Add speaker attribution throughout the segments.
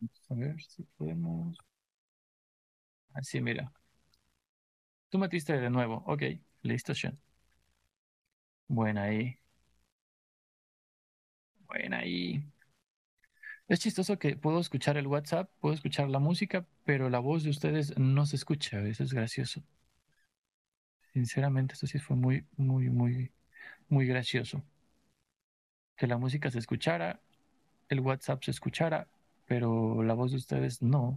Speaker 1: Vamos a ver si podemos. Así, mira. Tú metiste de nuevo. Ok, listo, Sean. Buena ahí. Buena ahí. Es chistoso que puedo escuchar el WhatsApp, puedo escuchar la música, pero la voz de ustedes no se escucha. Eso es gracioso. Sinceramente, esto sí fue muy, muy, muy, muy gracioso. Que la música se escuchara, el WhatsApp se escuchara, pero la voz de ustedes no.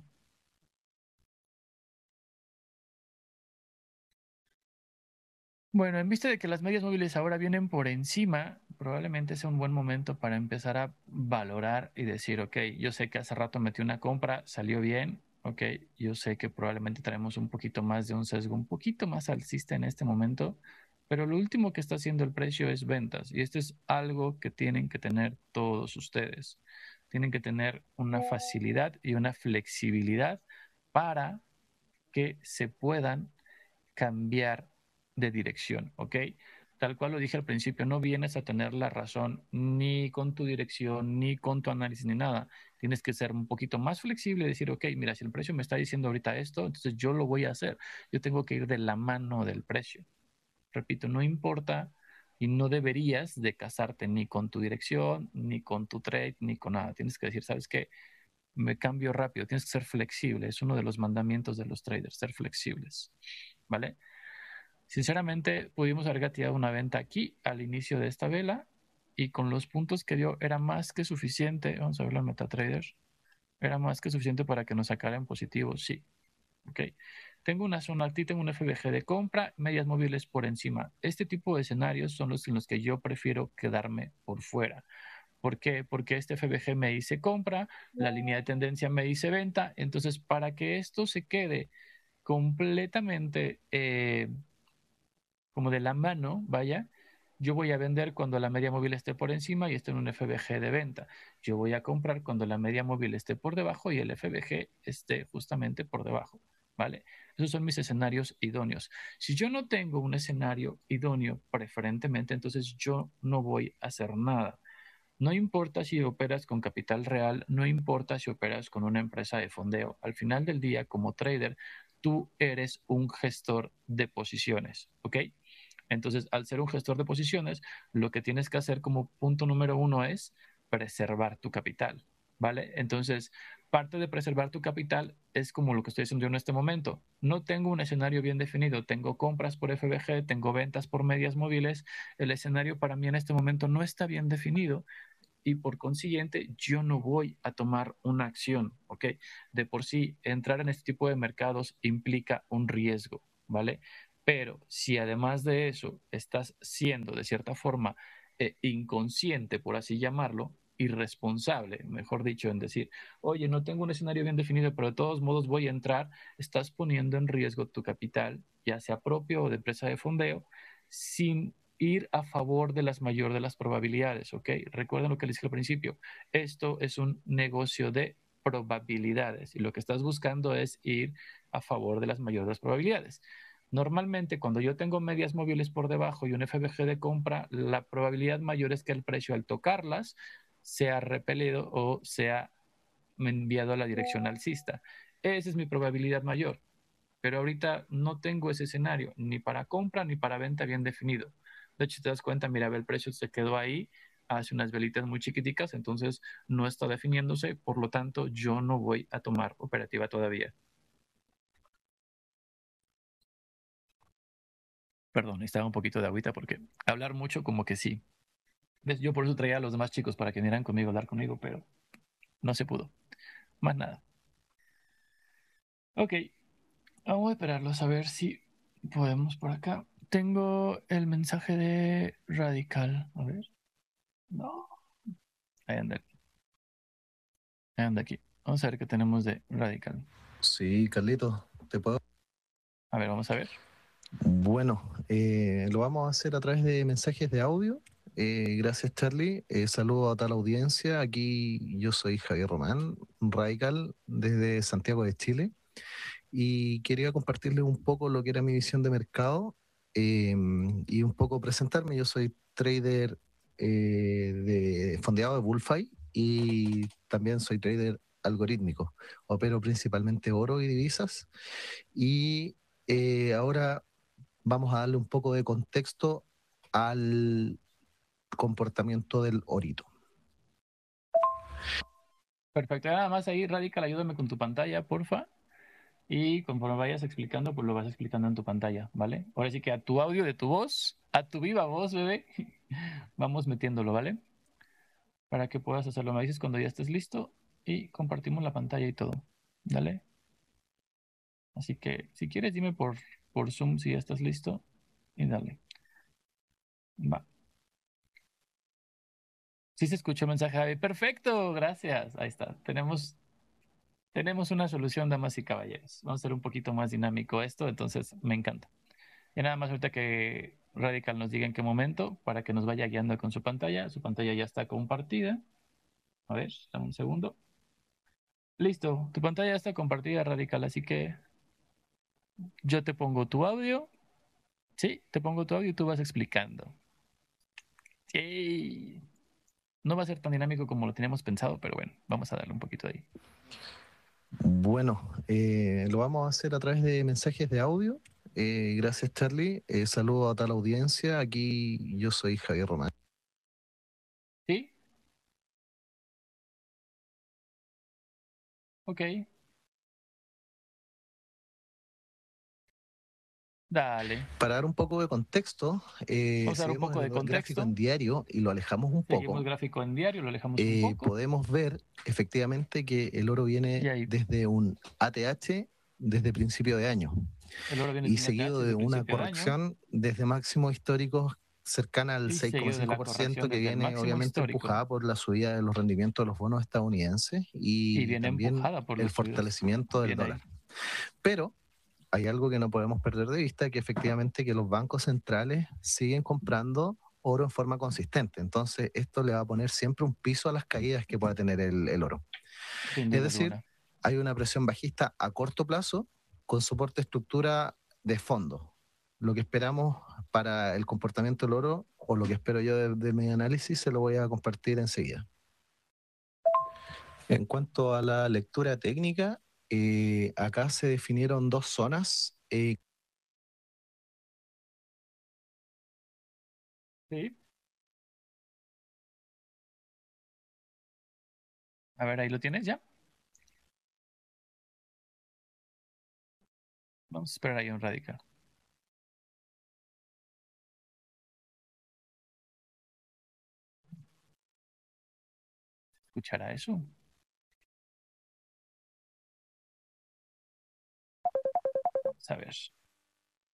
Speaker 1: Bueno, en vista de que las medias móviles ahora vienen por encima, probablemente sea un buen momento para empezar a valorar y decir, ok, yo sé que hace rato metí una compra, salió bien, ok, yo sé que probablemente traemos un poquito más de un sesgo, un poquito más alcista en este momento, pero lo último que está haciendo el precio es ventas y esto es algo que tienen que tener todos ustedes. Tienen que tener una facilidad y una flexibilidad para que se puedan cambiar de dirección, ¿ok? Tal cual lo dije al principio, no vienes a tener la razón ni con tu dirección, ni con tu análisis, ni nada. Tienes que ser un poquito más flexible y decir, ok, mira, si el precio me está diciendo ahorita esto, entonces yo lo voy a hacer. Yo tengo que ir de la mano del precio. Repito, no importa y no deberías de casarte ni con tu dirección, ni con tu trade, ni con nada. Tienes que decir, ¿sabes qué? Me cambio rápido, tienes que ser flexible. Es uno de los mandamientos de los traders, ser flexibles. ¿Vale? Sinceramente, pudimos haber gateado una venta aquí al inicio de esta vela y con los puntos que dio era más que suficiente. Vamos a verlo en MetaTrader. Era más que suficiente para que nos sacara en positivo, sí. Ok. Tengo una zona aquí, tengo un FBG de compra, medias móviles por encima. Este tipo de escenarios son los en los que yo prefiero quedarme por fuera. ¿Por qué? Porque este FBG me dice compra, la línea de tendencia me dice venta. Entonces, para que esto se quede completamente como de la mano, vaya, yo voy a vender cuando la media móvil esté por encima y esté en un FBG de venta. Yo voy a comprar cuando la media móvil esté por debajo y el FBG esté justamente por debajo, ¿vale? Esos son mis escenarios idóneos. Si yo no tengo un escenario idóneo preferentemente, entonces yo no voy a hacer nada. No importa si operas con capital real, no importa si operas con una empresa de fondeo. Al final del día, como trader, tú eres un gestor de posiciones, ¿ok? Entonces, al ser un gestor de posiciones, lo que tienes que hacer como punto número uno es preservar tu capital, ¿vale? Entonces, parte de preservar tu capital es como lo que estoy haciendo yo en este momento. No tengo un escenario bien definido, tengo compras por FBG, tengo ventas por medias móviles. El escenario para mí en este momento no está bien definido y por consiguiente yo no voy a tomar una acción, ¿ok? De por sí, entrar en este tipo de mercados implica un riesgo, ¿vale? Pero si además de eso estás siendo de cierta forma inconsciente, por así llamarlo, irresponsable, mejor dicho, en decir, oye, no tengo un escenario bien definido, pero de todos modos voy a entrar, estás poniendo en riesgo tu capital, ya sea propio o de empresa de fondeo, sin ir a favor de las mayor de las probabilidades, ¿ok? Recuerden lo que les dije al principio, esto es un negocio de probabilidades y lo que estás buscando es ir a favor de las mayores de las probabilidades. Normalmente, cuando yo tengo medias móviles por debajo y un FBG de compra, la probabilidad mayor es que el precio al tocarlas sea repelido o sea enviado a la dirección alcista. Esa es mi probabilidad mayor, pero ahorita no tengo ese escenario, ni para compra ni para venta bien definido. De hecho, si te das cuenta, mira, el precio se quedó ahí, hace unas velitas muy chiquiticas, entonces no está definiéndose, por lo tanto, yo no voy a tomar operativa todavía. Perdón, estaba un poquito de agüita porque hablar mucho como que sí. ¿Ves? Yo por eso traía a los demás chicos para que vinieran conmigo a hablar conmigo, pero no se pudo. Más nada. Ok, vamos a esperarlos a ver si podemos por acá. Tengo el mensaje de Radical. A ver. No. Ahí anda. Anda aquí. Vamos a ver qué tenemos de Radical.
Speaker 2: Sí, Carlitos, te puedo.
Speaker 1: A ver, vamos a ver.
Speaker 2: Bueno, lo vamos a hacer a través de mensajes de audio. Gracias, Charlie. Saludo a toda la audiencia. Aquí yo soy Javier Román, Radical, desde Santiago de Chile. Y quería compartirles un poco lo que era mi visión de mercado y un poco presentarme. Yo soy trader de fondeado de Bullfy y también soy trader algorítmicos. Opero principalmente oro y divisas y ahora vamos a darle un poco de contexto al comportamiento del orito.
Speaker 1: Perfecto. Nada más ahí, Radical, ayúdame con tu pantalla, porfa. Y conforme vayas explicando, pues lo vas explicando en tu pantalla, ¿vale? Ahora sí que a tu audio de tu voz, a tu viva voz, bebé, vamos metiéndolo, ¿vale? Para que puedas hacerlo. Me dices cuando ya estés listo y compartimos la pantalla y todo, ¿dale? Así que si quieres, dime por Zoom si ya estás listo y dale. Va. Sí se escuchó el mensaje, Javi. Perfecto, gracias. Ahí está. Tenemos una solución, damas y caballeros. Vamos a hacer un poquito más dinámico esto, entonces me encanta. Y nada más ahorita que Radical nos diga en qué momento para que nos vaya guiando con su pantalla. Su pantalla ya está compartida. A ver, dame un segundo. Listo, tu pantalla ya está compartida, Radical, así que yo te pongo tu audio. Sí, te pongo tu audio y tú vas explicando. Sí. No va a ser tan dinámico como lo teníamos pensado, pero bueno, vamos a darle un poquito ahí.
Speaker 2: Bueno, lo vamos a hacer a través de mensajes de audio. Gracias, Charlie. Saludo a toda la audiencia. Aquí yo soy Javier Román.
Speaker 1: ¿Sí? Ok. Dale.
Speaker 2: Para dar un poco de contexto,
Speaker 1: Vamos a
Speaker 2: si
Speaker 1: dar un
Speaker 2: vemos
Speaker 1: poco
Speaker 2: el
Speaker 1: de
Speaker 2: gráfico en
Speaker 1: contexto.
Speaker 2: diario y lo alejamos un
Speaker 1: Seguimos
Speaker 2: poco,
Speaker 1: gráfico en diario, lo alejamos un poco.
Speaker 2: podemos ver efectivamente que el oro
Speaker 1: Y
Speaker 2: viene
Speaker 1: ahí,
Speaker 2: desde un ATH desde principio de año
Speaker 1: el oro viene
Speaker 2: y
Speaker 1: sin
Speaker 2: seguido
Speaker 1: ATH desde
Speaker 2: de
Speaker 1: el
Speaker 2: una
Speaker 1: principio de año
Speaker 2: corrección desde máximos históricos cercana al
Speaker 1: y seguido de la
Speaker 2: 6,5%
Speaker 1: corrección
Speaker 2: que
Speaker 1: desde el
Speaker 2: viene
Speaker 1: máximo
Speaker 2: obviamente
Speaker 1: histórico.
Speaker 2: empujada por la subida de los rendimientos de los bonos estadounidenses
Speaker 1: Y
Speaker 2: y
Speaker 1: viene
Speaker 2: también
Speaker 1: empujada por
Speaker 2: el
Speaker 1: los subidos.
Speaker 2: fortalecimiento del
Speaker 1: Bien
Speaker 2: dólar.
Speaker 1: ahí.
Speaker 2: Pero hay algo que no podemos perder de vista, que efectivamente que los bancos centrales siguen comprando oro en forma consistente. Entonces, esto le va a poner siempre un piso a las caídas que pueda tener el oro.
Speaker 1: Sin
Speaker 2: Es
Speaker 1: duda
Speaker 2: decir,
Speaker 1: alguna.
Speaker 2: hay una presión bajista a corto plazo con soporte estructura de fondo. Lo que esperamos para el comportamiento del oro, o lo que espero yo de mi análisis, se lo voy a compartir enseguida. En cuanto a la lectura técnica, acá se definieron dos zonas.
Speaker 1: Sí. A ver, ahí lo tienes ya. Vamos a esperar ahí un radical. ¿Escuchará eso? Vamos a ver.